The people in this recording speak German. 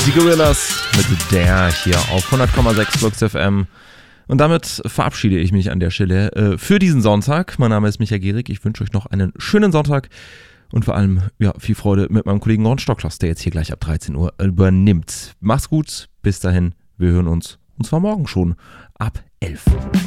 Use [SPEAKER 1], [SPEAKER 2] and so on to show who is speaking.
[SPEAKER 1] Die Gorillas mit der hier auf 100,6 Flux FM. Und damit verabschiede ich mich an der Stelle für diesen Sonntag. Mein Name ist Michael Gehrig. Ich wünsche euch noch einen schönen Sonntag und vor allem viel Freude mit meinem Kollegen Ron Stocklos, der jetzt hier gleich ab 13 Uhr übernimmt. Macht's gut, bis dahin, wir hören uns. Und zwar morgen schon ab 11.